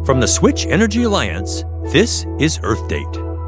From the Switch Energy Alliance, this is Earth Date.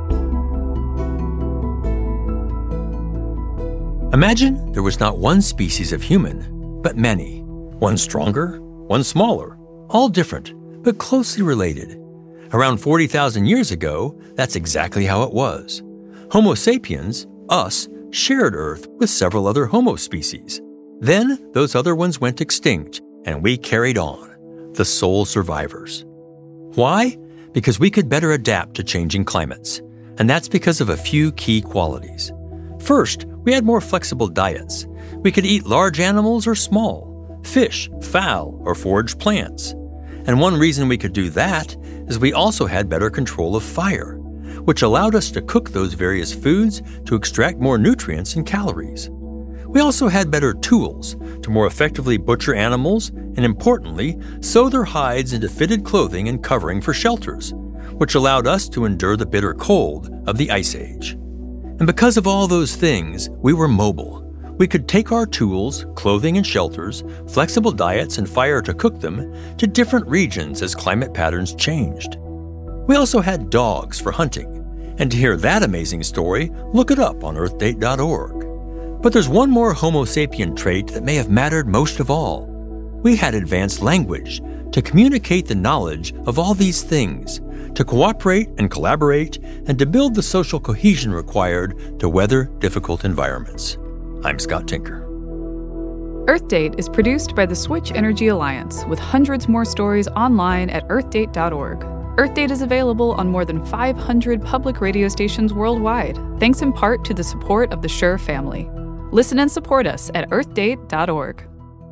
Imagine there was not one species of human, but many. One stronger, one smaller, all different, but closely related. Around 40,000 years ago, that's exactly how it was. Homo sapiens, us, shared Earth with several other Homo species. Then those other ones went extinct, and we carried on, the sole survivors. Why? Because we could better adapt to changing climates, and that's because of a few key qualities. First, we had more flexible diets. We could eat large animals or small, fish, fowl, or forage plants. And one reason we could do that is we also had better control of fire, which allowed us to cook those various foods to extract more nutrients and calories. We also had better tools to more effectively butcher animals and, importantly, sew their hides into fitted clothing and covering for shelters, which allowed us to endure the bitter cold of the Ice Age. And because of all those things, we were mobile. We could take our tools, clothing and shelters, flexible diets and fire to cook them to different regions as climate patterns changed. We also had dogs for hunting. And to hear that amazing story, look it up on earthdate.org. But there's one more Homo sapien trait that may have mattered most of all. We had advanced language to communicate the knowledge of all these things, to cooperate and collaborate, and to build the social cohesion required to weather difficult environments. I'm Scott Tinker. Earth Date is produced by the Switch Energy Alliance, with hundreds more stories online at earthdate.org. Earth Date is available on more than 500 public radio stations worldwide, thanks in part to the support of the Shure family. Listen and support us at earthdate.org.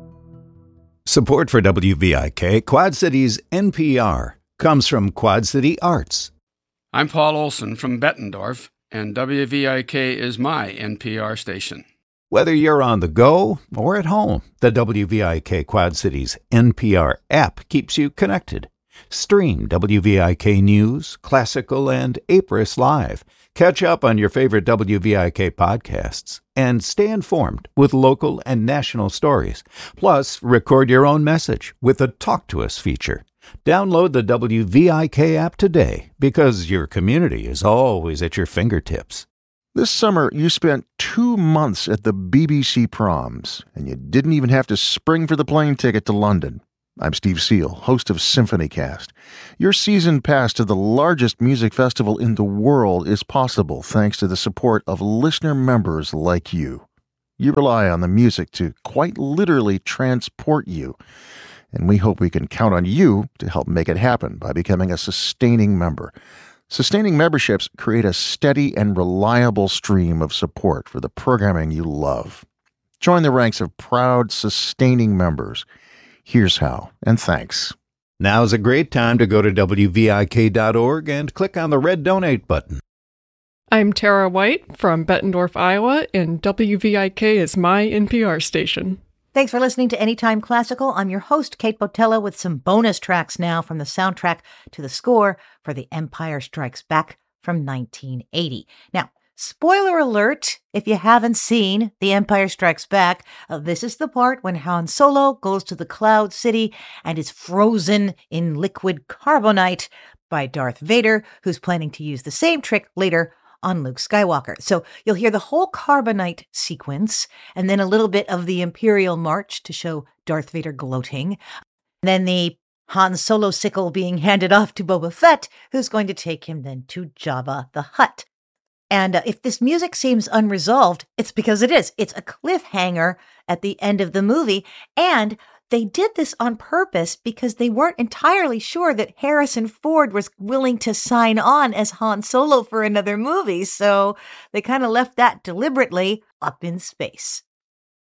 Support for WVIK, Quad Cities NPR, comes from Quad City Arts. I'm Paul Olson from Bettendorf, and WVIK is my NPR station. Whether you're on the go or at home, the WVIK Quad Cities NPR app keeps you connected. Stream WVIK News, Classical, and Apris Live. Catch up on your favorite WVIK podcasts and stay informed with local and national stories. Plus, record your own message with the Talk to Us feature. Download the WVIK app today because your community is always at your fingertips. This summer, you spent 2 months at the BBC Proms, and you didn't even have to spring for the plane ticket to London. I'm Steve Seal, host of SymphonyCast. Your season pass to the largest music festival in the world is possible thanks to the support of listener members like you. You rely on the music to quite literally transport you, and we hope we can count on you to help make it happen by becoming a sustaining member. Sustaining memberships create a steady and reliable stream of support for the programming you love. Join the ranks of proud, sustaining members. Here's how, and thanks. Now's a great time to go to WVIK.org and click on the red donate button. I'm Tara White from Bettendorf, Iowa, and WVIK is my NPR station. Thanks for listening to Anytime Classical. I'm your host, Kate Botella, with some bonus tracks now from the soundtrack to the score for The Empire Strikes Back from 1980. Now, spoiler alert, if you haven't seen The Empire Strikes Back, this is the part when Han Solo goes to the Cloud City and is frozen in liquid carbonite by Darth Vader, who's planning to use the same trick later on Luke Skywalker. So you'll hear the whole carbonite sequence and then a little bit of the Imperial March to show Darth Vader gloating. Then the Han Solo sickle being handed off to Boba Fett, who's going to take him then to Jabba the Hutt. And if this music seems unresolved, it's because it is. It's a cliffhanger at the end of the movie. And they did this on purpose because they weren't entirely sure that Harrison Ford was willing to sign on as Han Solo for another movie. So they kind of left that deliberately up in space.